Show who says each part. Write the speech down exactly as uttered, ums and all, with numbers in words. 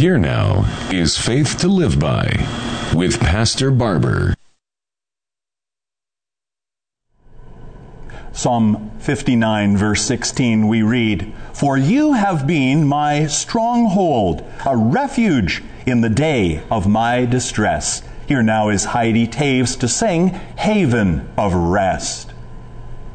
Speaker 1: Here now is Faith to Live By with Pastor Barber.
Speaker 2: Psalm fifty-nine, verse sixteen, we read, "For you have been my stronghold, a refuge in the day of my distress." Here now is Heidi Taves to sing Haven of Rest.